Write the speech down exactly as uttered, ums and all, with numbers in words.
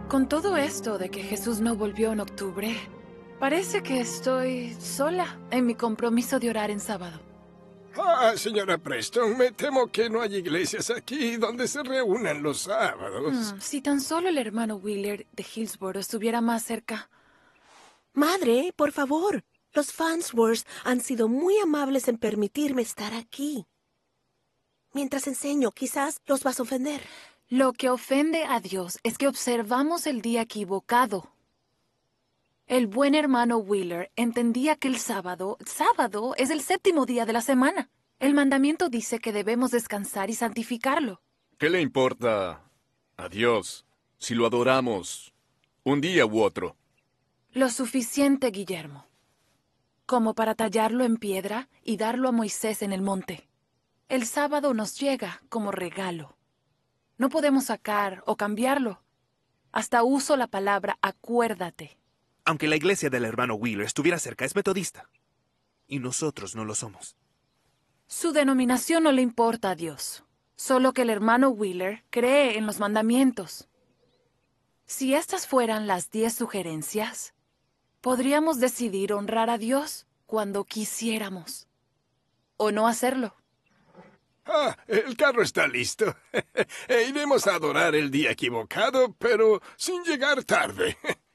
Con todo esto de que Jesús no volvió en octubre, parece que estoy sola en mi compromiso de orar en sábado. Ah, señora Preston, me temo que no hay iglesias aquí donde se reúnan los sábados. Hmm, si tan solo el hermano Wheeler de Hillsborough estuviera más cerca. Madre, por favor. Los Farnsworth han sido muy amables en permitirme estar aquí. Mientras enseño, quizás los vas a ofender. Lo que ofende a Dios es que observamos el día equivocado. El buen hermano Wheeler entendía que el sábado, sábado es el séptimo día de la semana. El mandamiento dice que debemos descansar y santificarlo. ¿Qué le importa a Dios si lo adoramos un día u otro? Lo suficiente, Guillermo, como para tallarlo en piedra y darlo a Moisés en el monte. El sábado nos llega como regalo. No podemos sacar o cambiarlo. Hasta uso la palabra acuérdate. Aunque la iglesia del hermano Wheeler estuviera cerca, es metodista. Y nosotros no lo somos. Su denominación no le importa a Dios. Solo que el hermano Wheeler cree en los mandamientos. Si estas fueran las diez sugerencias, podríamos decidir honrar a Dios cuando quisiéramos. O no hacerlo. Ah, el carro está listo. E iremos a adorar el día equivocado, pero sin llegar tarde.